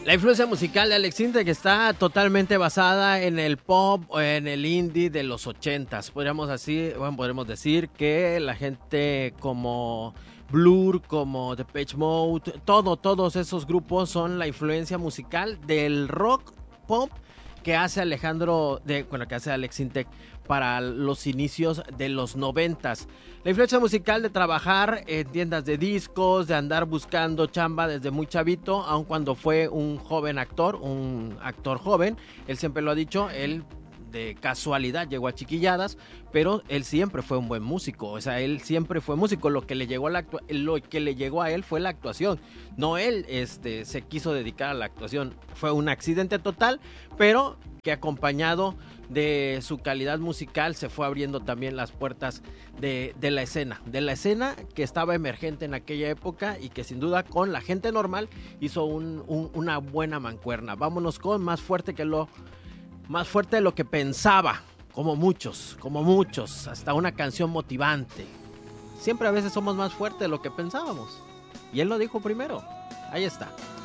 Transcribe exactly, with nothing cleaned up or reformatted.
La influencia musical de Alex Intec está totalmente basada en el pop o en el indie de los ochentas. Podríamos así, bueno, podremos decir que la gente como Blur, como Depeche Mode, todo, todos esos grupos son la influencia musical del rock pop que hace Alejandro, de, bueno, que hace Alex Intec para los inicios de los noventas. La influencia musical de trabajar en tiendas de discos, de andar buscando chamba desde muy chavito, aun cuando fue un joven actor, un actor joven, él siempre lo ha dicho, él de casualidad llegó a Chiquilladas, pero él siempre fue un buen músico, o sea, él siempre fue músico, lo que le llegó a la actua- lo que le llegó a él fue la actuación, no él este se quiso dedicar a la actuación, fue un accidente total, pero que acompañado de su calidad musical se fue abriendo también las puertas de, de la escena, de la escena que estaba emergente en aquella época y que sin duda con la gente normal hizo un, un, una buena mancuerna. Vámonos con Más fuerte que lo más fuerte de lo que pensaba, como muchos, como muchos, hasta una canción motivante. Siempre a veces somos más fuertes de lo que pensábamos. Y él lo dijo primero. Ahí está.